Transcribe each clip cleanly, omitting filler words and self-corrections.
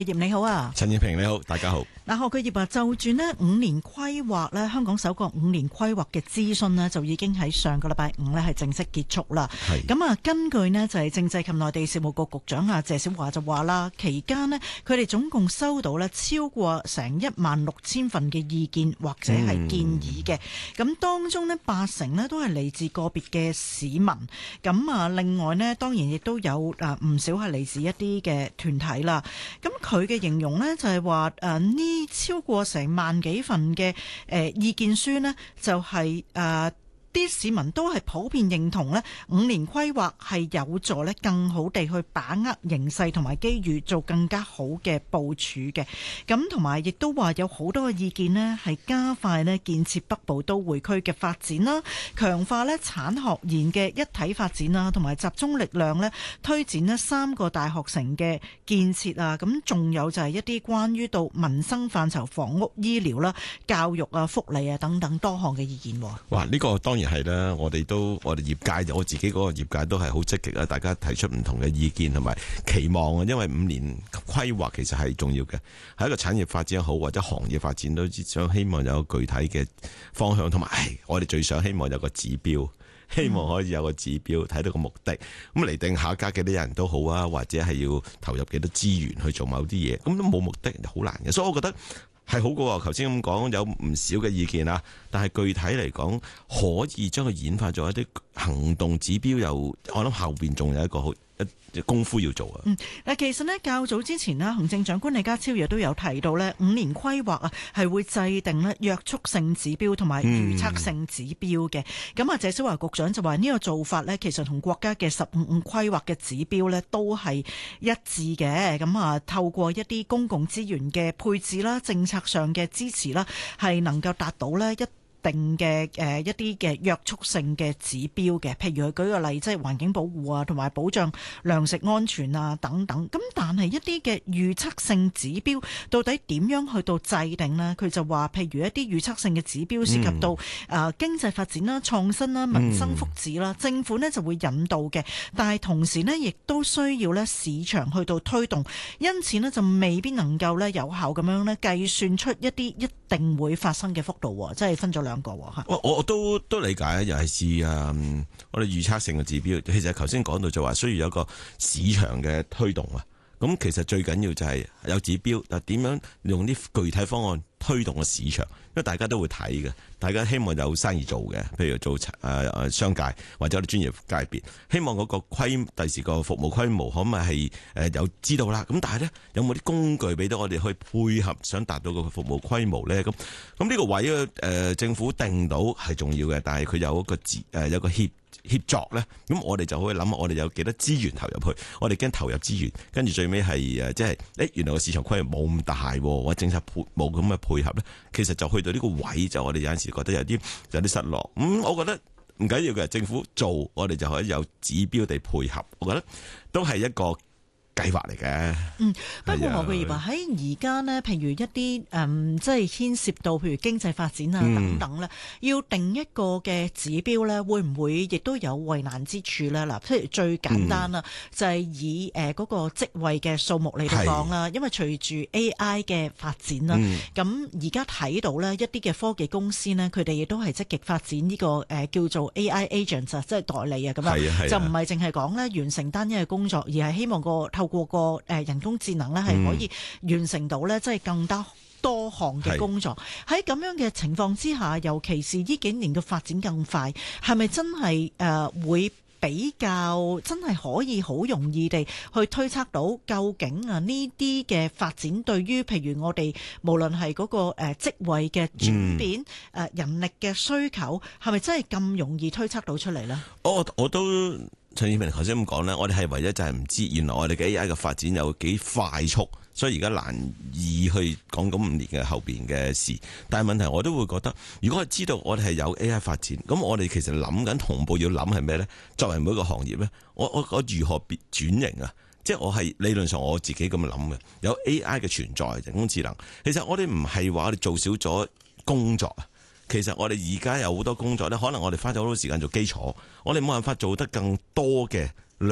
葉你好啊， 陳燕平你好，大家好。 嗱，何巨業啊，就住呢5年規劃呢，香港首個5年規劃嘅諮詢呢，就已經喺上個禮拜5呢係正式結束啦。咁啊，根據呢就係政制及內地事務局局長啊謝小華就話啦，期間呢，佢哋總共收到呢超過成16000份嘅意見或者係建議嘅。咁當中呢80%呢都係嚟自個別嘅市民。咁啊，另外呢，當然亦都有唔少係嚟自一啲嘅團體啦。咁佢嘅形容呢，就係話呢超過成萬幾份嘅意見書呢，就係啲市民都係普遍認同呢5年規劃係有助呢更好地去把握形勢同埋機遇，做更加好嘅部署嘅。咁同埋亦都話有好多嘅意見呢係加快呢建設北部都會區嘅發展啦，強化呢產學研嘅一體發展啦，同埋集中力量呢推展呢3個大學城嘅建設啊。咁仲有就係一啲關於到民生範疇、房屋、醫療啦、教育啊、福利啊等等多項嘅意見。 哇！呢個當然係啦，我哋業界，我自己嗰個業界都係好積極啊！大家提出唔同嘅意見同埋期望啊，因為5年規劃其實係重要嘅，係一個產業發展好或者行業發展都想希望有具體嘅方向，同埋我哋最想希望有個指標，希望可以有個指標睇到個目的，咁嚟定下加幾多人都好啊，或者係要投入幾多資源去做某啲嘢，咁都冇目的就好難嘅，所以我覺得係好過頭先咁講，有唔少嘅意見啊，但係具體嚟講，可以將佢演化做一啲行動指標，又我諗後邊仲有一個好功夫要做啊。 嗱，其實呢，較早之前呢，行政長官李家超亦都有提到呢5年規劃啊，係會制定呢約束性指標同埋預測性指標嘅。咁啊，謝小華局長就話呢個做法呢，其實同國家嘅15規劃嘅指標呢都係一致嘅。咁啊，透過一啲公共資源嘅配置啦、政策上嘅支持啦，係能夠達到呢一定嘅一啲嘅約束性嘅指標嘅，譬如佢舉個例，即係環境保護啊，同埋保障糧食安全啊等等。咁但係一啲嘅預測性指標到底點樣去到制定呢？佢就話，譬如一啲預測性嘅指標涉及到經濟發展啦、創新啦、民生福祉啦，政府呢就會引導嘅，但係同時呢，亦都需要呢市場去到推動，因此呢，就未必能夠呢有效咁樣呢計算出一啲一定會發生嘅幅度，即係分咗兩個嚇。 我都理解，尤其是我哋預測性嘅指標，其實頭先講到就話需要有一個市場嘅推動啊。咁其實最緊要就係有指標，但點樣用啲具體方案推動個市場？因為大家都會睇嘅，大家希望有生意做嘅，譬如做商界或者我哋專業界別，希望嗰個第時個服務規模可唔可以係有知道啦？咁但係咧有冇啲工具俾到我哋去配合，想達到個服務規模咧？咁呢個位政府定到係重要嘅，但係佢有一個有個協作咧，咁我哋就可以諗下，我哋有幾多資源投入去？我哋驚投入資源，跟住最尾係即係原來個市場規模冇咁大，或者政策冇咁嘅配合咧，其實就去到呢個位，就我哋有陣時覺得有啲失落。我覺得唔緊要嘅，政府做，我哋就可以有指標地配合。我覺得都係一個計劃嚟嘅。 不過何巨業話喺而家呢，譬如一啲即係牽涉到譬如經濟發展啊等等咧，要定一個嘅指標咧，會唔會亦都有為難之處咧？嗱，譬如最簡單啦，就係以嗰個職位嘅數目嚟到講啦，因為隨住 AI 嘅發展啦，咁而家睇到咧一啲嘅科技公司呢，佢哋亦都係積極發展呢個叫做 AI agents 啊，即係代理啊咁樣，就唔係淨係講咧完成單一嘅工作，而係希望透過個人工智能咧係可以完成到咧，即係更加多項嘅工作。喺咁樣嘅情況之下，尤其是呢幾年嘅發展更快，係咪真係會比較真係可以好容易地去推測到究竟呢啲嘅發展對於譬如我哋無論係嗰個職位嘅轉變、人力嘅需求，係咪真係咁容易推測到出嚟呢？ 我都陳燕平頭先咁講咧，我哋係唯一就係唔知原來我哋嘅 AI 嘅發展有幾快速，所以而家難以去講咁5年嘅後邊嘅事。但係問題我都會覺得，如果我知道我哋係有 AI 發展，咁我哋其實諗緊同步要諗係咩咧？作為每一個行業咧，我如何轉型啊？即係我係理論上我自己咁樣諗嘅，有 AI 嘅存在，人工智能。其實我哋唔係話我哋做少咗工作啊。其實我哋而家有好多工作咧，可能我哋花咗好多時間做基礎，我哋冇辦法做得更多嘅量，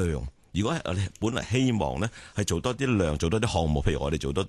如果係我哋本嚟希望咧係做多啲量，做多啲項目，譬如我哋做多